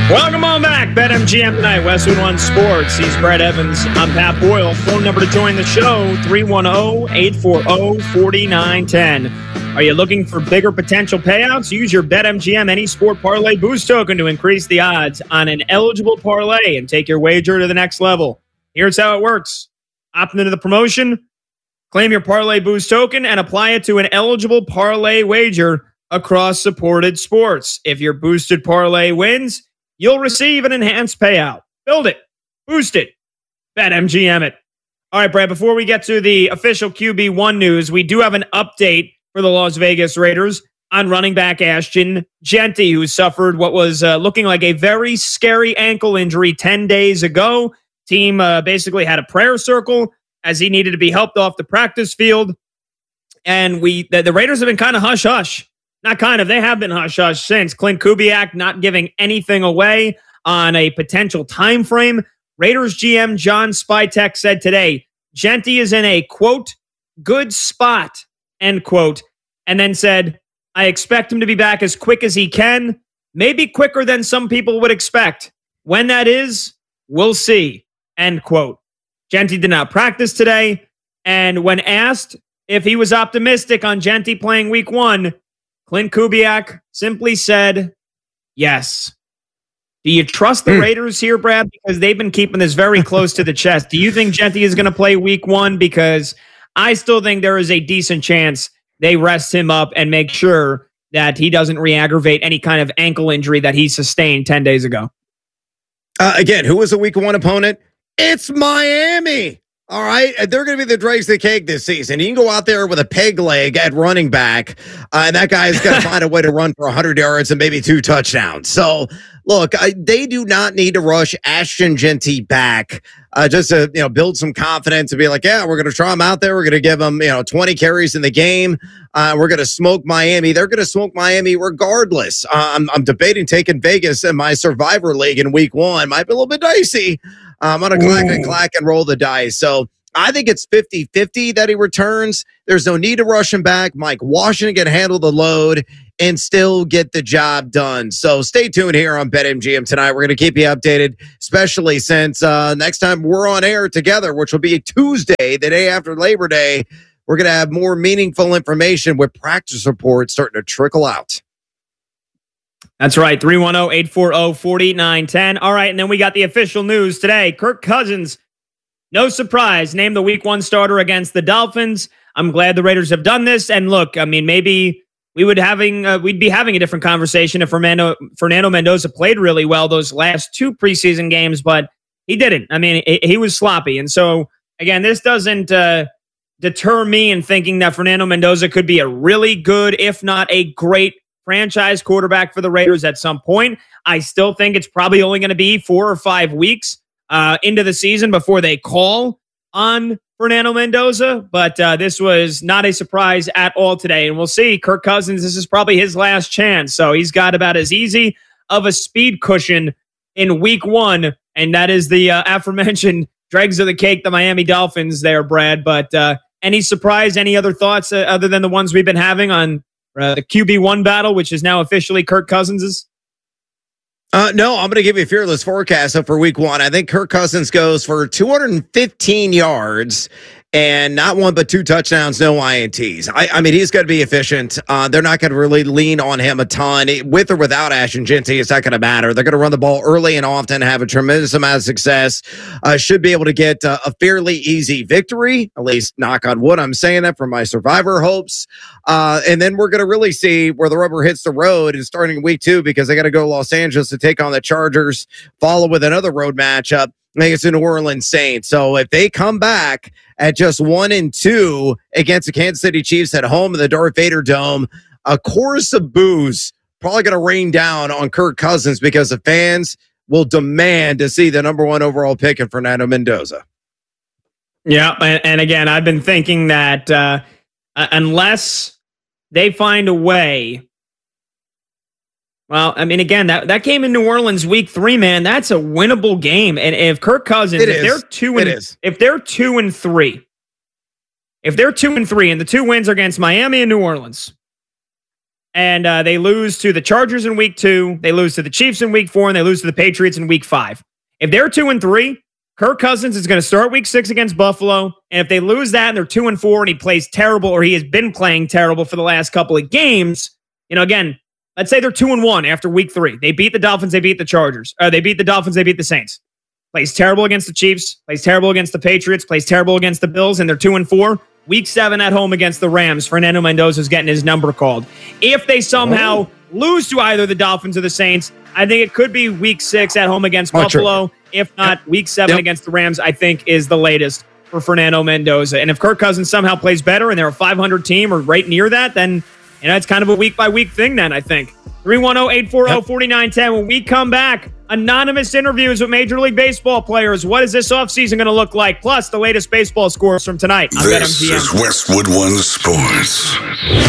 Welcome on back. BetMGM tonight, Westwood One Sports. He's Brad Evans. I'm Pat Boyle. Phone number to join the show, 310-840-4910. Are you looking for bigger potential payouts? Use your BetMGM Any Sport Parlay Boost token to increase the odds on an eligible parlay and take your wager to the next level. Here's how it works. Opt into the promotion, claim your Parlay Boost token, and apply it to an eligible parlay wager across supported sports. If your boosted parlay wins, you'll receive an enhanced payout. Build it. Boost it. BetMGM it. All right, Brad, before we get to the official QB1 news, we do have an update for the Las Vegas Raiders on running back Ashton Jeanty, who suffered what was looking like a very scary ankle injury 10 days ago. Team basically had a prayer circle as he needed to be helped off the practice field. And the Raiders have been kind of hush-hush. Not kind of. They have been hush-hush since. Clint Kubiak not giving anything away on a potential time frame. Raiders GM John Spytek said today, Jeanty is in a, quote, good spot, end quote, and then said, I expect him to be back as quick as he can, maybe quicker than some people would expect. When that is, we'll see, end quote. Jeanty did not practice today, and when asked if he was optimistic on Jeanty playing week 1, Clint Kubiak simply said, yes. Do you trust the Raiders here, Brad? Because they've been keeping this very close to the chest. Do you think Jeanty is going to play week 1? Because I still think there is a decent chance they rest him up and make sure that he doesn't re-aggravate any kind of ankle injury that he sustained 10 days ago. Again, who was the week 1 opponent? It's Miami. All right, they're going to be the dregs of the cake this season. You can go out there with a peg leg at running back, and that guy's got to find a way to run for 100 yards and maybe 2 touchdowns. So, look, they do not need to rush Ashton Jeanty back just to build some confidence and be like, yeah, we're going to try him out there. We're going to give him 20 carries in the game. We're going to smoke Miami. They're going to smoke Miami regardless. I'm debating taking Vegas in my Survivor League in week 1. Might be a little bit dicey. I'm going to clack and roll the dice. So I think it's 50-50 that he returns. There's no need to rush him back. Mike Washington can handle the load and still get the job done. So stay tuned here on BetMGM tonight. We're going to keep you updated, especially since next time we're on air together, which will be Tuesday, the day after Labor Day, we're going to have more meaningful information with practice reports starting to trickle out. That's right, 310-840-4910. All right, and then we got the official news today. Kirk Cousins, no surprise, named the week 1 starter against the Dolphins. I'm glad the Raiders have done this. And look, I mean, maybe we'd be having a different conversation if Fernando Mendoza played really well those last 2 preseason games, but he didn't. I mean, he was sloppy. And so, again, this doesn't deter me in thinking that Fernando Mendoza could be a really good, if not a great, franchise quarterback for the Raiders at some point. I still think it's probably only going to be 4 or 5 weeks into the season before they call on Fernando Mendoza. But this was not a surprise at all today. And we'll see. Kirk Cousins, this is probably his last chance. So he's got about as easy of a speed cushion in week 1. And that is the aforementioned dregs of the cake, the Miami Dolphins there, Brad. But any surprise, any other thoughts other than the ones we've been having on the QB1 battle, which is now officially Kirk Cousins's? No, I'm going to give you a fearless forecast for week 1. I think Kirk Cousins goes for 215 yards and not 1 but 2 touchdowns, no INTs. I mean, he's going to be efficient. They're not going to really lean on him a ton. With or without Ashton Jeanty, it's not going to matter. They're going to run the ball early and often, have a tremendous amount of success. Should be able to get a fairly easy victory, at least knock on wood. I'm saying that for my Survivor hopes. And then we're going to really see where the rubber hits the road and starting week 2 because they got to go to Los Angeles to take on the Chargers, follow with another road matchup. I think it's the New Orleans Saints. So if they come back at just 1-2 against the Kansas City Chiefs at home in the Darth Vader Dome, a chorus of boos probably going to rain down on Kirk Cousins because the fans will demand to see the number 1 overall pick in Fernando Mendoza. Yeah, and again, I've been thinking that unless they find a way. Well, I mean, again, that game in New Orleans week 3, man, that's a winnable game. And if Kirk Cousins, if they're 2-3, if they're 2-3, and the 2 wins are against Miami and New Orleans, and they lose to the Chargers in week 2, they lose to the Chiefs in week 4, and they lose to the Patriots in week 5. If they're 2-3, Kirk Cousins is going to start week 6 against Buffalo. And if they lose that and they're 2-4 and he plays terrible, or he has been playing terrible for the last couple of games, again, let's say they're 2-1 after week 3. They beat the Dolphins, they beat the Chargers. They beat the Dolphins, they beat the Saints. Plays terrible against the Chiefs, plays terrible against the Patriots, plays terrible against the Bills, and they're 2-4. Week 7 at home against the Rams, Fernando Mendoza is getting his number called. If they somehow lose to either the Dolphins or the Saints, I think it could be week 6 at home against Buffalo. If not, week 7 against the Rams, I think is the latest for Fernando Mendoza. And if Kirk Cousins somehow plays better and they're a 500 team or right near that, then it's kind of a week-by-week thing then, I think. 310-840-4910. When we come back, anonymous interviews with Major League Baseball players. What is this offseason going to look like? Plus, the latest baseball scores from tonight on BetMGM. This is Westwood One Sports.